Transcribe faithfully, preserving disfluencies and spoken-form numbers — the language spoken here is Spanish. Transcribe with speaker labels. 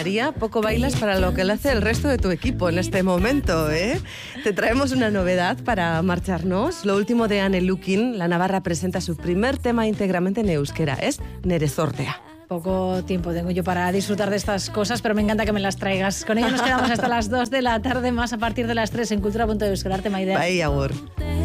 Speaker 1: María, poco bailas para lo que le hace el resto de tu equipo en este momento, ¿eh? Te traemos una novedad para marcharnos. Lo último de Anne Lukin, la navarra presenta su primer tema íntegramente en euskera, es Nerezortea.
Speaker 2: Poco tiempo tengo yo para disfrutar de estas cosas, pero me encanta que me las traigas. Con ello nos quedamos hasta las dos de la tarde, más a partir de las tres en cultura punto eus. Quedarte, Maidea.
Speaker 1: Bye, agur.